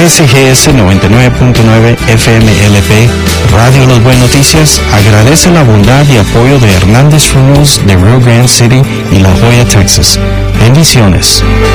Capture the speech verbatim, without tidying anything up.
S G S noventa y nueve punto nueve F M L P, Radio Los Buenas Noticias, agradece la bondad y apoyo de Hernández Funerals de Rio Grande City y La Joya, Texas. Bendiciones.